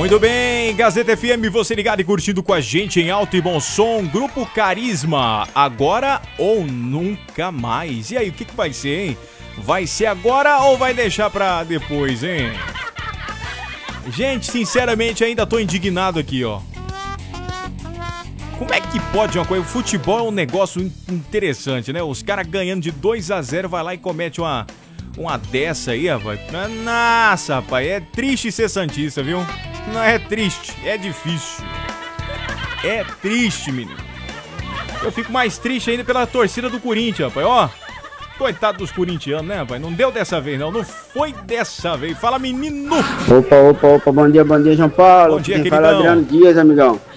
Muito bem, Gazeta FM, você ligado e curtindo com a gente em alto e bom som, Grupo Carisma, agora ou nunca mais. E aí, o que vai ser, hein? Vai ser agora ou vai deixar pra depois, hein? Gente, sinceramente, ainda tô indignado aqui, ó. Como é que pode uma coisa? O futebol é um negócio interessante, né? Os caras ganhando de 2-0, vai lá e comete uma dessa aí, rapaz. Nossa, rapaz, é triste ser santista, viu? Não é triste, é difícil. É triste, menino. Eu fico mais triste ainda pela torcida do Corinthians, rapaz, ó. Coitado dos corintianos, né, rapaz? Não deu dessa vez, não. Não foi dessa vez. Fala, menino! Opa, bom dia, João Paulo. Bom dia, quem queridão. fala é Adriano Dias, amigão.